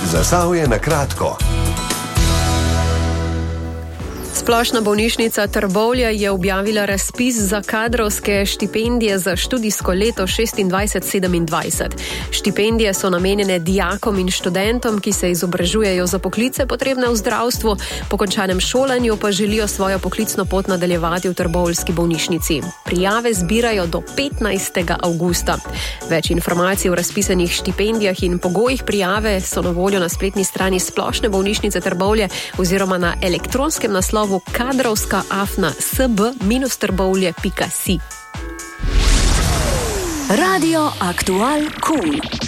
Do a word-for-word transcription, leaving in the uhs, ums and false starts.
Zasavje na kratko. Splošna bolnišnica Trbovlje je objavila razpis za kadrovske štipendije za študijsko leto šestindvajset sedemindvajset. Štipendije so namenjene dijakom in študentom, ki se izobražujejo za poklice potrebne v zdravstvu, po končanem šolanju pa želijo svojo poklicno pot nadaljevati v trboveljski bolnišnici. Prijave zbirajo do petnajstega avgusta. Več informacij o razpisanih štipendijah in pogojih prijave so na voljo na spletni strani Splošne bolnišnice Trbovlje oziroma na elektronskem naslovu kadrovska afna sb minus trbovlje pika si. Radio Aktual Cool.